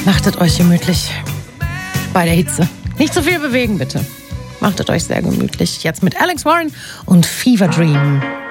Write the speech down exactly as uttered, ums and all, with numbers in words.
Machtet euch gemütlich bei der Hitze. Nicht zu viel bewegen, bitte. Machtet euch sehr gemütlich. Jetzt mit Alex Warren und Fever Dream.